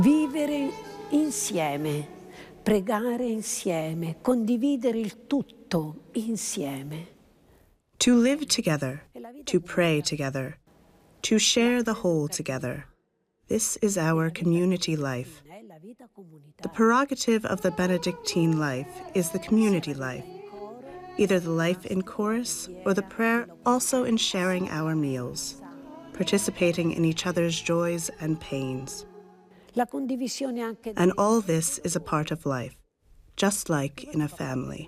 Vivere insieme, pregare insieme, condividere il tutto insieme. To live together, to pray together, to share the whole together. This is our community life. The prerogative of the Benedictine life is the community life, either the life in chorus or the prayer also in sharing our meals, participating in each other's joys and pains. And all this is a part of life, just like in a family.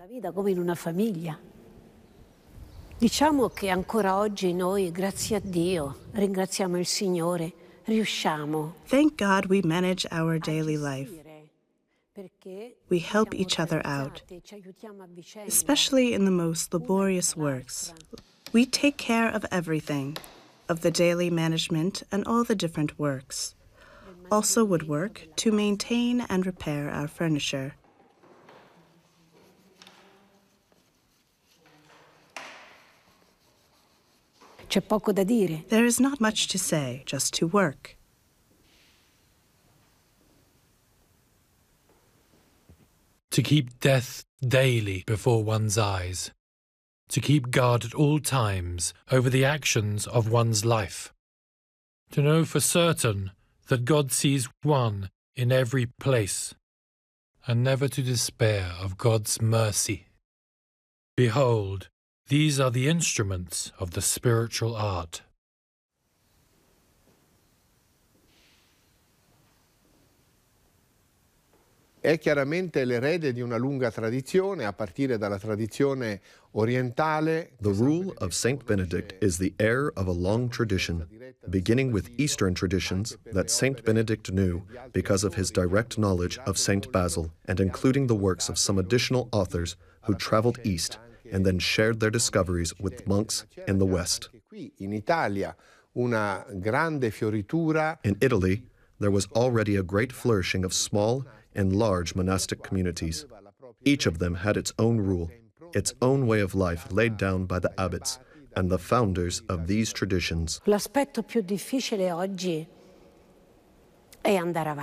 Diciamo che ancora oggi noi, grazie a Dio, ringraziamo il Signore, riusciamo. Thank God we manage our daily life. We help each other out, especially in the most laborious works. We take care of everything, of the daily management and all the different works. Also woodwork to maintain and repair our furniture. C'è poco da dire. There is not much to say, just to work. To keep death daily before one's eyes. To keep guard at all times over the actions of one's life. To know for certain that God sees one in every place, and never to despair of God's mercy. Behold, these are the instruments of the spiritual art. È chiaramente l'erede di una lunga tradizione, a partire dalla tradizione orientale. The rule of Saint Benedict is the heir of a long tradition, beginning with Eastern traditions that Saint Benedict knew because of his direct knowledge of Saint Basil, and including the works of some additional authors who traveled east and then shared their discoveries with monks in the West. In Italia, una grande fioritura. In Italy, there was already a great flourishing of small and large monastic communities. Each of them had its own rule, its own way of life laid down by the abbots and the founders of these traditions. L'aspetto più difficile oggi è andare avanti.